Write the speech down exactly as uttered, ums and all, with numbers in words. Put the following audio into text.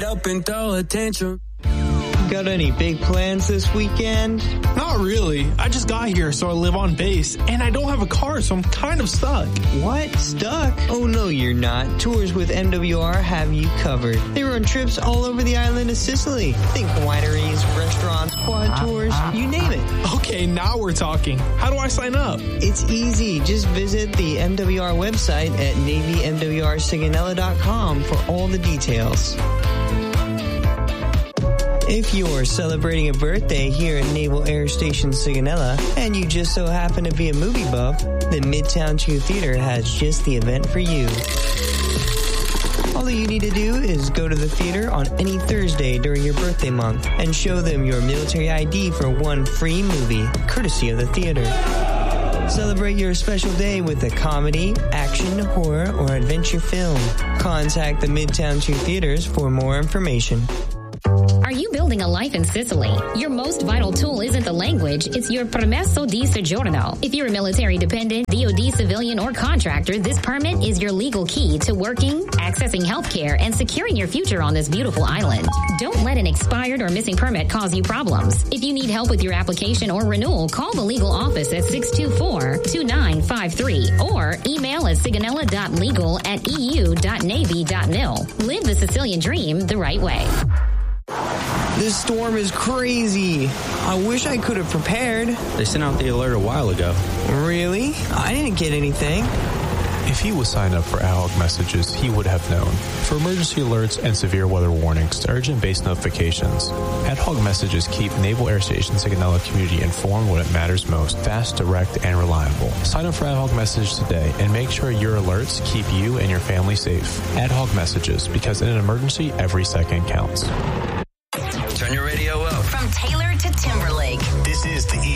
Up and throw attention. Got any big plans this weekend? Not really. I just got here, so I live on base, and I don't have a car, so I'm kind of stuck. What? Stuck? Oh, no, you're not. Tours with M W R have you covered. They run trips all over the island of Sicily. Think wineries, restaurants, quad tours, you name it. Okay, now we're talking. How do I sign up? It's easy. Just visit the M W R website at Navy M W R Sigonella dot com for all the details. If you're celebrating a birthday here at Naval Air Station Sigonella, and you just so happen to be a movie buff, the Midtown two Theater has just the event for you. All you need to do is go to the theater on any Thursday during your birthday month and show them your military I D for one free movie, courtesy of the theater. Celebrate your special day with a comedy, action, horror, or adventure film. Contact the Midtown two Theaters for more information. Are you building a life in Sicily? Your most vital tool isn't the language, it's your permesso di soggiorno. If you're a military dependent, D O D civilian, or contractor, this permit is your legal key to working, accessing healthcare, and securing your future on this beautiful island. Don't let an expired or missing permit cause you problems. If you need help with your application or renewal, call the legal office at six two four, two nine five three or email at sigonella dot legal at e u dot navy dot mil. Live the Sicilian dream the right way. This storm is crazy. I wish I could have prepared. They sent out the alert a while ago. Really? I didn't get anything. If he was signed up for ad hoc messages, he would have known. For emergency alerts and severe weather warnings to urgent-based notifications, ad hoc messages keep Naval Air Station Sigonella community informed when it matters most, fast, direct, and reliable. Sign up for ad hoc messages today and make sure your alerts keep you and your family safe. Ad hoc messages, because in an emergency, every second counts. Turn your radio up. From Taylor to Timberlake. This is the